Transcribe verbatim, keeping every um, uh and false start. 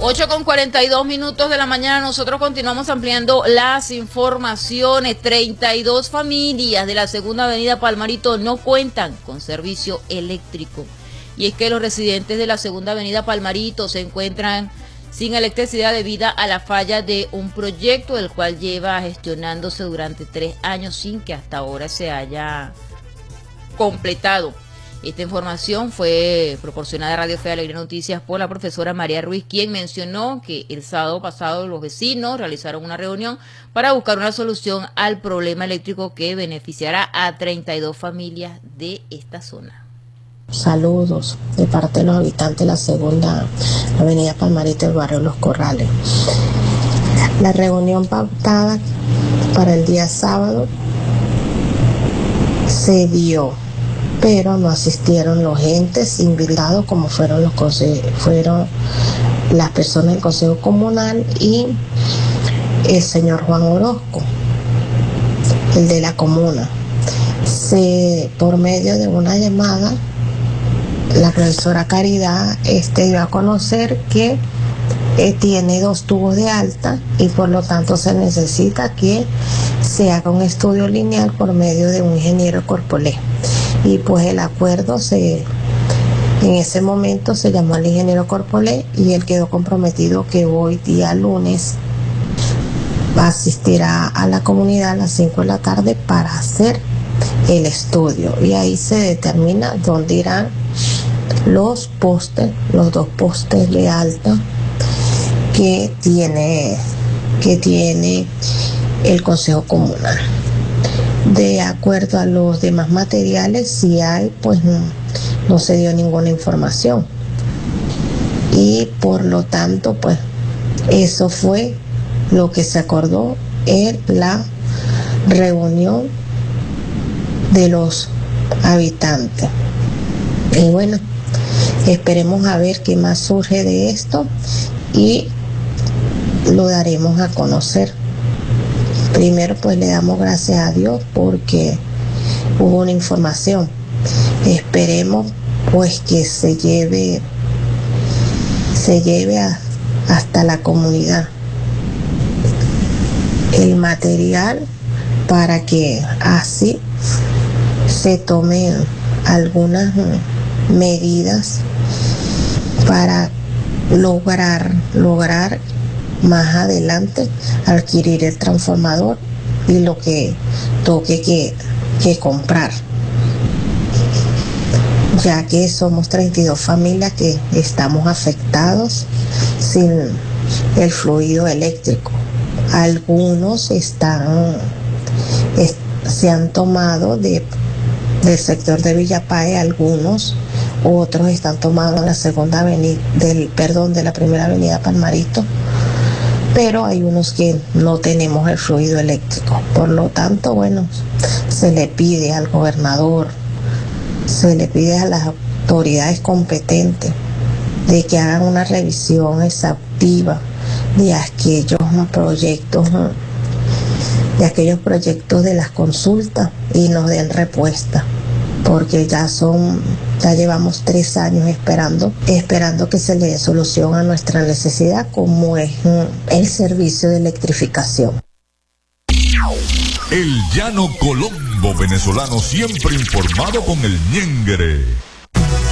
ocho con cuarenta y dos minutos de la mañana, nosotros continuamos ampliando las informaciones. treinta y dos familias de la segunda avenida Palmarito no cuentan con servicio eléctrico. Y es que los residentes de la segunda avenida Palmarito se encuentran sin electricidad debido a la falla de un proyecto, el cual lleva gestionándose durante tres años sin que hasta ahora se haya completado. Esta información fue proporcionada a Radio Fe y Alegría Noticias por la profesora María Ruiz, quien mencionó que el sábado pasado los vecinos realizaron una reunión para buscar una solución al problema eléctrico que beneficiará a treinta y dos familias de esta zona. Saludos de parte de los habitantes de la segunda avenida Palmarito del barrio Los Corrales. La reunión pautada para el día sábado se dio, pero no asistieron los entes invitados como fueron los fueron las personas del Consejo Comunal y el señor Juan Orozco, el de la comuna. Se, por medio de una llamada, la profesora Caridad este, dio a conocer que eh, tiene dos tubos de alta y por lo tanto se necesita que se haga un estudio lineal por medio de un ingeniero corpolé. Y pues el acuerdo se, en ese momento se llamó al ingeniero Corpolé y él quedó comprometido que hoy día lunes asistirá a la comunidad a las cinco de la tarde para hacer el estudio y ahí se determina dónde irán los postes, los dos postes de alta que tiene, que tiene el Consejo Comunal. De acuerdo a los demás materiales, si hay, pues no, no se dio ninguna información. Y por lo tanto, pues eso fue lo que se acordó en la reunión de los habitantes. Y bueno, esperemos a ver qué más surge de esto y lo daremos a conocer. Primero pues le damos gracias a Dios porque hubo una información. Esperemos pues que se lleve, se lleve a, hasta la comunidad el material para que así se tomen algunas medidas para lograr, lograr más adelante adquirir el transformador y lo que toque que, que comprar, ya que somos treinta y dos familias que estamos afectados sin el fluido eléctrico. Algunos están est, se han tomado de, del sector de Villapáez, algunos otros están tomados en la segunda avenida del perdón de la primera avenida Palmarito, pero hay unos que no tenemos el fluido eléctrico. Por lo tanto, bueno, se le pide al gobernador, se le pide a las autoridades competentes de que hagan una revisión exhaustiva de aquellos proyectos, de aquellos proyectos de las consultas y nos den respuesta, porque ya son, ya llevamos tres años esperando, esperando que se le dé solución a nuestra necesidad, como es el servicio de electrificación. El llano Colombo venezolano, siempre informado con el ñengre.